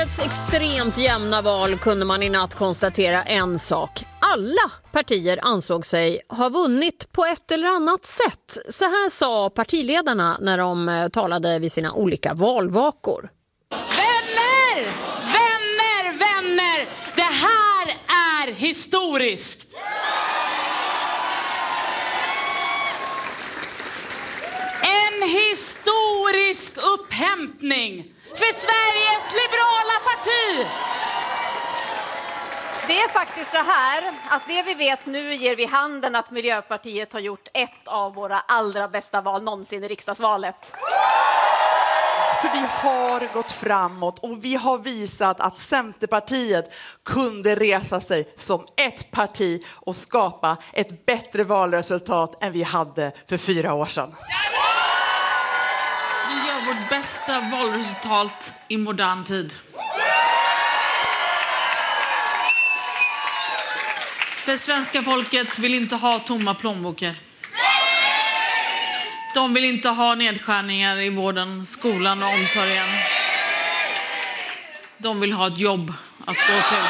Extremt jämna val kunde man i natt konstatera en sak. Alla partier ansåg sig ha vunnit på ett eller annat sätt. Så här sa partiledarna när de talade vid sina olika valvakor. Vänner! Vänner! Vänner! Det här är historiskt! En historisk upphämtning för Sveriges liberala parti. Det är faktiskt så här att det vi vet nu ger vid handen att Miljöpartiet har gjort ett av våra allra bästa val någonsin i riksdagsvalet. För vi har gått framåt och vi har visat att Centerpartiet kunde resa sig som ett parti och skapa ett bättre valresultat än vi hade för 4 år sedan. Vi gör vårt bästa valresultat i modern tid. För svenska folket vill inte ha tomma plånböcker. De vill inte ha nedskärningar i vården, skolan och omsorgen. De vill ha ett jobb att gå till.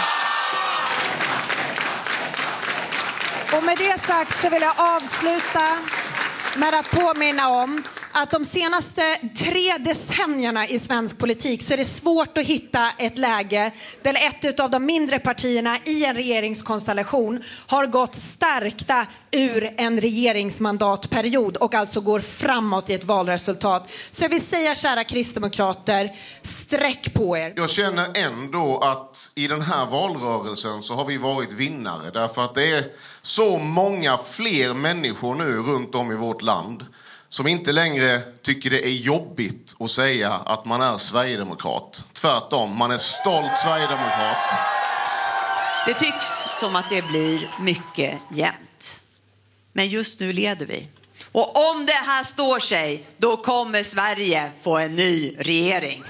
Och med det sagt så vill jag avsluta med att påminna om att de senaste 3 decennierna i svensk politik så är det svårt att hitta ett läge där ett av de mindre partierna i en regeringskonstellation har gått stärkta ur en regeringsmandatperiod och alltså går framåt i ett valresultat. Så jag vill säga, kära kristdemokrater, sträck på er. Jag känner ändå att i den här valrörelsen så har vi varit vinnare. Därför att det är så många fler människor nu runt om i vårt land som inte längre tycker det är jobbigt att säga att man är sverigedemokrat. Tvärtom, man är stolt sverigedemokrat. Det tycks som att det blir mycket jämnt. Men just nu leder vi. Och om det här står sig, då kommer Sverige få en ny regering.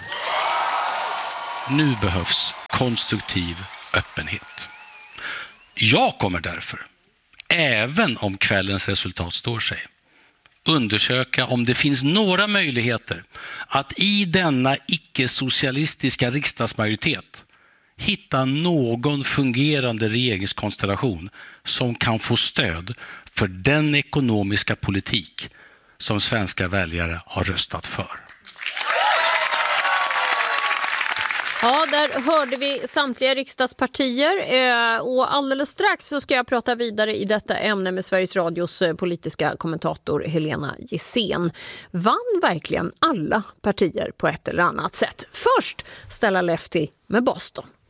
Nu behövs konstruktiv öppenhet. Jag kommer därför, även om kvällens resultat står sig, undersöka om det finns några möjligheter att i denna icke-socialistiska riksdagsmajoritet hitta någon fungerande regeringskonstellation som kan få stöd för den ekonomiska politik som svenska väljare har röstat för. Ja, där hörde vi samtliga riksdagspartier och alldeles strax så ska jag prata vidare i detta ämne med Sveriges Radios politiska kommentator Helena Gissén. Vann verkligen alla partier på ett eller annat sätt? Först Stella Lefty med Boston.